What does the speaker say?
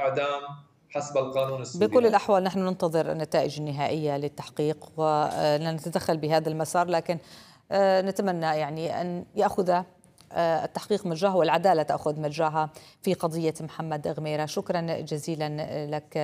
الإعدام حسب القانون السوري بكل أيضا. الأحوال نحن ننتظر النتائج النهائية للتحقيق ولن نتدخل بهذا المسار، لكن نتمنى يعني أن يأخذ التحقيق مجراه والعدالة تأخذ مجراها في قضية محمد غميرة. شكرا جزيلا لك.